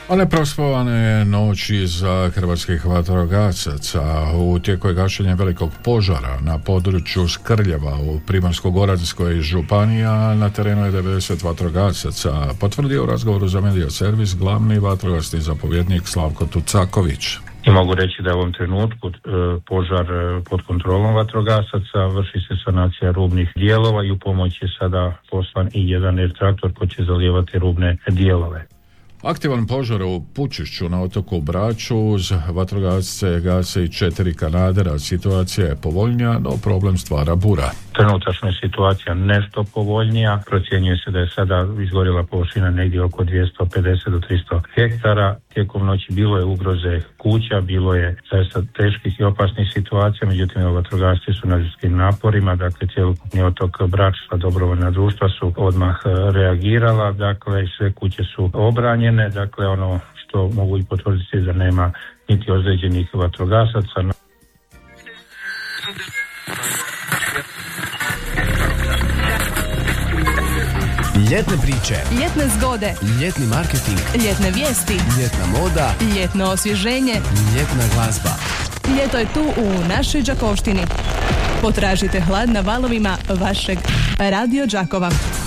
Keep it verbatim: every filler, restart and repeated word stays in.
A neprospavane noći za hrvatskih vatrogasaca. U tijeku je gašenje velikog požara na području Skrljeva u Primorsko-goranskoj županiji, a na terenu je devedeset vatrogasaca, potvrdio u razgovoru za Media Servis glavni vatrogasni zapovjednik Slavko Tucaković. I mogu reći da je u ovom trenutku e, požar e, pod kontrolom vatrogasaca, vrši se sanacija rubnih dijelova i u pomoć je sada poslan i jedan air traktor koji će zalijevati rubne dijelove. Aktivan požar u Pučišću na otoku Braču, uz vatrogasce gase i četiri kanadera. Situacija je povoljnija, no problem stvara bura. Trenutačno je situacija nešto povoljnija. Procjenjuje se da je sada izgorila površina negdje oko dvjesto pedeset do tristo hektara. Tijekom noći bilo je ugroze kuća, bilo je zaista teških i opasnih situacija, međutim vatrogasci su na ljudskim naporima, dakle cjelokupni otok Brač, dobrovoljna društva su odmah reagirala, dakle sve kuće su obranjene, dakle ono što mogu i potvrditi da nema niti ozlijeđenih vatrogasaca. Ljetne priče, ljetne zgode, ljetni marketing, ljetne vijesti, ljetna moda, ljetno osvježenje, ljetna glazba. Ljeto je tu u našoj Đakovštini. Potražite hlad na valovima vašeg Radio Đakova.